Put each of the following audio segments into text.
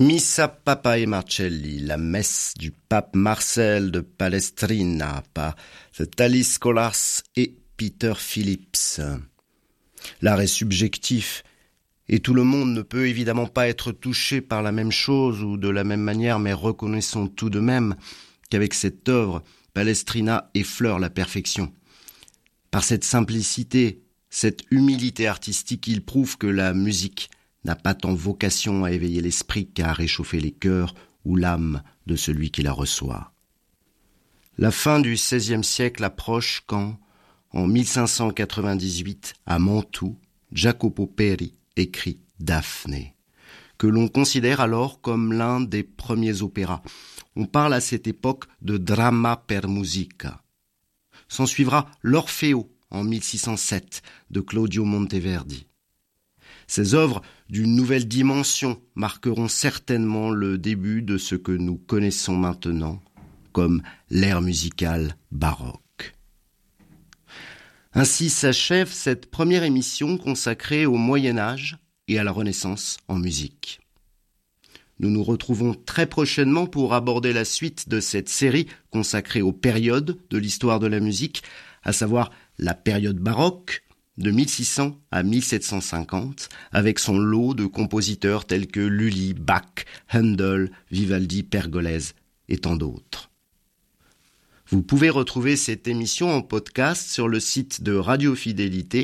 Missa Papae Marcelli, la messe du pape Marcel de Palestrina par Thalis Scholas et Peter Phillips. L'art est subjectif et tout le monde ne peut évidemment pas être touché par la même chose ou de la même manière, mais reconnaissons tout de même qu'avec cette œuvre, Palestrina effleure la perfection. Par cette simplicité, cette humilité artistique, il prouve que la musique n'a pas tant vocation à éveiller l'esprit qu'à réchauffer les cœurs ou l'âme de celui qui la reçoit. La fin du XVIe siècle approche quand, en 1598, à Mantoue, Jacopo Peri écrit Daphné, que l'on considère alors comme l'un des premiers opéras. On parle à cette époque de drama per musica. S'ensuivra l'Orfeo en 1607 de Claudio Monteverdi. Ces œuvres d'une nouvelle dimension marqueront certainement le début de ce que nous connaissons maintenant comme l'ère musicale baroque. Ainsi s'achève cette première émission consacrée au Moyen-Âge et à la Renaissance en musique. Nous nous retrouvons très prochainement pour aborder la suite de cette série consacrée aux périodes de l'histoire de la musique, à savoir la période baroque, de 1600 à 1750, avec son lot de compositeurs tels que Lully, Bach, Handel, Vivaldi, Pergolèse et tant d'autres. Vous pouvez retrouver cette émission en podcast sur le site de Radio Fidélité,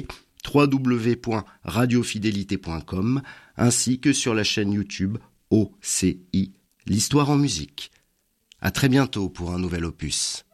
www.radiofidélité.com, ainsi que sur la chaîne YouTube OCI, l'histoire en musique. À très bientôt pour un nouvel opus.